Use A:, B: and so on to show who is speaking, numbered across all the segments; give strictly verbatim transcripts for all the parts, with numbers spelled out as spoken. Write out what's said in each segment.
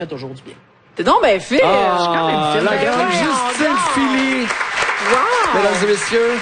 A: Toujours du bien.
B: T'es donc bien fait.
C: Ah,
B: Je suis quand même fait.
C: la grande
B: Ouais,
C: Justine Philly.
B: Wow.
C: Mesdames et messieurs.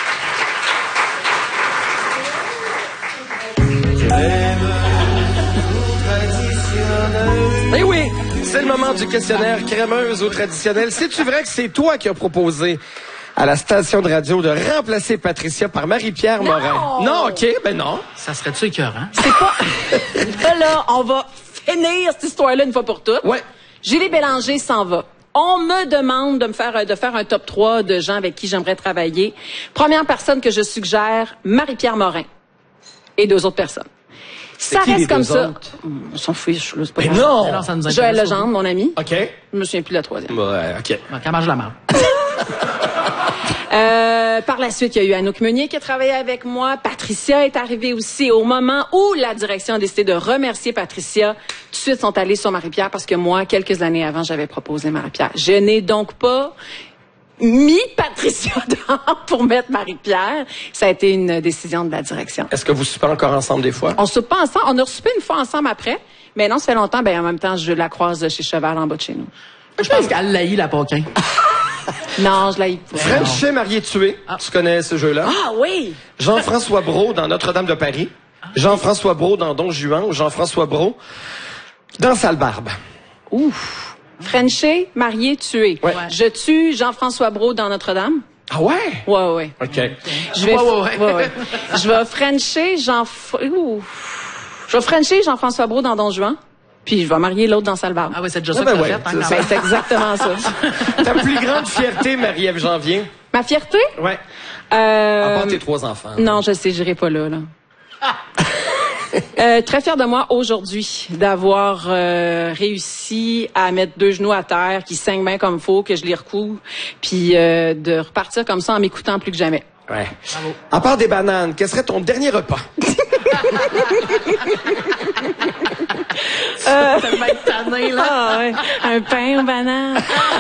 C: Eh oui, c'est le moment du questionnaire crémeuse ou traditionnel. C'est-tu vrai que c'est toi qui as proposé à la station de radio de remplacer Patricia par Marie-Pierre
B: Non!
C: Morin? Non, OK, ben non.
A: Ça serait-tu écœurant?
B: C'est pas... Là, là, on va finir cette histoire-là une fois pour toutes.
C: Ouais.
B: Julie Bélanger s'en va. On me demande de me faire de faire un top trois de gens avec qui j'aimerais travailler. Première personne que je suggère, Marie-Pierre Morin. Et deux autres personnes. Ça
C: qui, les
B: reste comme
C: deux
B: ça.
C: autres?
B: On s'en fiche, là, c'est pas
C: Mais
B: grave.
C: non!
A: Alors, ça nous intéresse
B: Joël
A: pas.
B: Legendre, mon ami.
C: OK.
B: Je me souviens plus de la troisième.
C: Ouais, OK.
A: Ouais, Qu'elle mange la marde.
B: Euh, par la suite, il y a eu Anouk Meunier qui a travaillé avec moi. Patricia est arrivée aussi au moment où la direction a décidé de remercier Patricia. Tout de suite, sont allés sur Marie-Pierre parce que moi, quelques années avant, j'avais proposé Marie-Pierre. Je n'ai donc pas mis Patricia dehors pour mettre Marie-Pierre. Ça a été une décision de la direction.
C: Est-ce que vous soupez encore ensemble des fois?
B: On soupe pas ensemble. On a soupé une fois ensemble après. Mais non, ça fait longtemps. Ben, en même temps, je la croise chez Cheval en bas de chez nous.
A: Je pense qu'elle l'haït, la Paquin.
B: Non, je l'ai pas.
C: Frenchet marié tué. Tu connais ce jeu-là?
B: Ah oui!
C: Jean-François Brault dans Notre-Dame de Paris. Jean-Françoa Brault dans Don Juan ou Jean-François Brault dans Sale Barbe.
B: Ouf! Frenché, marié, tué.
C: Ouais.
B: Je tue Jean-François Brault dans Notre-Dame.
C: Ah ouais?
B: Ouais, ouais.
C: OK.
B: Je vais,
A: Ouais, ouais, ouais.
B: ouais, ouais. Je vais Frencher Jean, Ouh. Je vais Frencher Jean-François Brault dans Don Juan. Puis je vais marier l'autre dans Sale Barbe.
A: Ah oui, c'est déjà
C: Ah
A: ça
C: ben
A: que t'as
C: ouais,
A: fait, hein,
C: c'est
A: quand
C: ça.
B: Ben, c'est exactement ça.
C: Ta plus grande fierté, Marie-Ève Janvier?
B: Ma fierté?
C: Ouais.
B: Euh,
C: À part tes trois enfants.
B: Non, je sais, j'irai pas là, là. Euh, très fière de moi aujourd'hui d'avoir euh, réussi à mettre deux genoux à terre, qui saignent bien comme faut, que je les recouvre, puis euh, de repartir comme ça en m'écoutant plus que jamais.
C: Ouais. À part des bananes, quel serait ton dernier repas?
B: Euh,
A: tellement tanné, là.
B: ah, ouais. Un pain aux bananes.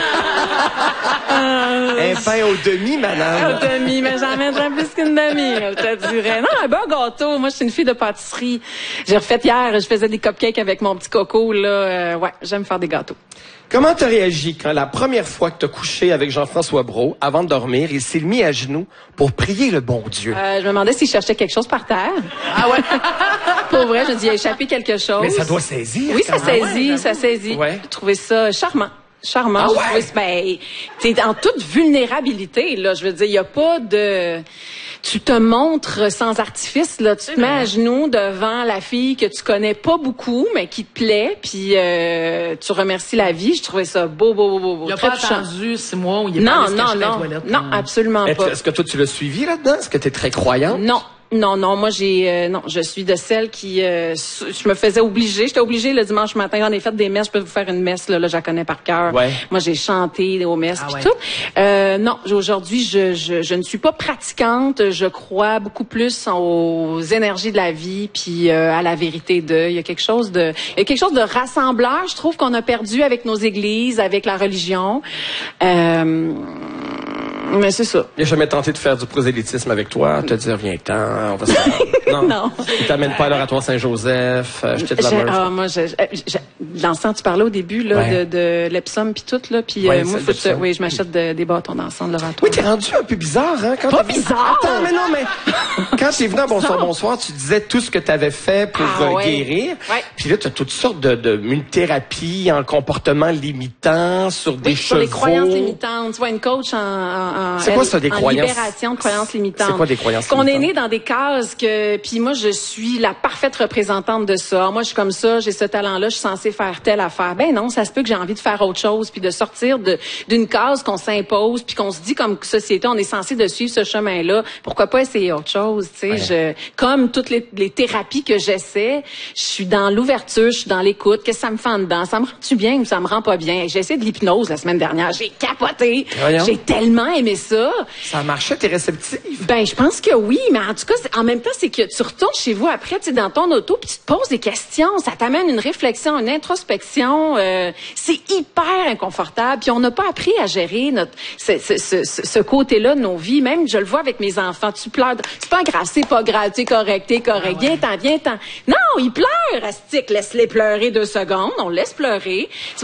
B: Euh,
C: Un pain au demi-banane.
B: Un demi, mais j'en mettrais plus qu'une demi, je te dirais. Non, un bon gâteau. Moi, je suis une fille de pâtisserie. J'ai refait hier, je faisais des cupcakes avec mon petit coco, là. Euh, ouais, j'aime faire des gâteaux.
C: Comment t'as réagi quand la première fois que t'as couché avec Jean-François Brault, avant de dormir, il s'est mis à genoux pour prier le bon Dieu?
B: Euh, je me demandais s'il cherchait quelque chose par terre.
A: Ah ouais?
B: Pour vrai, je dis, il a échappé quelque chose.
C: Mais ça doit saisir.
B: Oui,
C: quand
B: ça
C: même.
B: saisit, ça saisit.
C: Ouais.
B: J'ai trouvé ça charmant. Charmant.
C: Ah
B: J'ai
C: ouais?
B: trouvé ça- ben, t'es en toute vulnérabilité, là. Je veux dire, il y a pas de... Tu te montres sans artifice, là. Tu te mets à genoux devant la fille que tu connais pas beaucoup, mais qui te plaît, puis euh, tu remercies la vie. Je trouvais ça beau, beau, beau, beau, beau.
A: Il a
B: Très
A: pas
B: touchant.
A: attendu six mois où il est pas
B: Non,
A: allé se
B: non,
A: cacher dans les
B: non.
A: toilettes.
B: Non, absolument
C: Est-ce
B: pas.
C: est-ce que toi, tu l'as suivi là-dedans? Est-ce que t'es très croyante?
B: Non. Non, non, moi j'ai euh, non, je suis de celles qui euh, je me faisais obliger, j'étais obligée le dimanche matin, j'en ai fait des messes, je peux vous faire une messe là, là je la connais par cœur.
C: Ouais.
B: Moi j'ai chanté aux messes
A: Ah
B: puis
A: ouais.
B: tout. Euh, non, aujourd'hui je, je je ne suis pas pratiquante, je crois beaucoup plus aux énergies de la vie puis euh, à la vérité de, il y a quelque chose de il y a quelque chose de rassembleur, je trouve qu'on a perdu avec nos églises, avec la religion. Euh, mais c'est ça.
C: Il a jamais tenté de faire du prosélytisme avec toi, te dire, viens-t'en, on va se faire. Non.
B: Non.
C: Il t'amène pas à l'oratoire Saint-Joseph, euh, jeter de la
B: J'ai-
C: meuf.
B: ah, moi, je, je, je- dans ce temps, tu parlais au début là,
C: Ouais.
B: de, de l'Epsom puis tout là, puis
C: Ouais,
B: euh, moi,
C: c'est
B: faut que je-
C: l'Epsom.
B: oui, je m'achète de- des bâtons d'encens de l'oratoire.
C: Oui, t'es rendu un peu bizarre, hein? Quand
B: Pas
C: t'es-
B: bizarre!
C: Attends, mais non, mais quand t'es venu à Bonsoir, Bonsoir, tu disais tout ce que t'avais fait pour
B: Ah,
C: euh,
B: ouais.
C: guérir.
B: Ouais.
C: Puis là, t'as toutes sortes de, de une thérapie en comportement limitant, sur des
B: Oui, sur
C: chevaux.
B: les croyances limitantes. Tu vois, une coach en, en, en-
C: C'est quoi
B: elle-
C: ça, des
B: en
C: croyances?
B: libération de croyances limitantes.
C: C'est quoi des croyances
B: Qu'on est
C: limitantes?
B: né dans des cases que, puis moi, je suis la parfaite représentante de ça. Moi, je suis comme ça, j'ai ce talent-là, je suis censée faire telle affaire. Ben non, ça se peut que j'ai envie de faire autre chose, puis de sortir de d'une case qu'on s'impose, puis qu'on se dit comme société, on est censé de suivre ce chemin-là. Pourquoi pas essayer autre chose, tu sais?
C: Ouais.
B: Je, comme toutes les, les thérapies que j'essaie, je suis dans l'ouverture, je suis dans l'écoute. Qu'est-ce que ça me fait en dedans? Ça me rend-tu bien ou ça me rend pas bien? J'ai essayé de l'hypnose la semaine dernière. J'ai capoté.
C: Voyons.
B: J'ai tellement aimé aimé ça.
C: Ça a marché, t'es réceptive?
B: Ben, je pense que oui, mais en tout cas, c'est- en même temps, c'est que tu retournes chez vous après, tu sais, dans ton auto, puis tu te poses des questions. Ça t'amène une réflexion, une introspection. Euh, c'est hyper inconfortable. Puis on n'a pas appris à gérer notre ce, ce, ce, ce côté-là de nos vies. Même, je le vois avec mes enfants. Tu pleures. C'est pas grave, c'est pas grave. T'es correct, t'es correct.
A: Ah ouais.
B: Viens-t'en, viens-t'en. Non, ils pleurent, Astic. Laisse-les pleurer deux secondes. On laisse pleurer.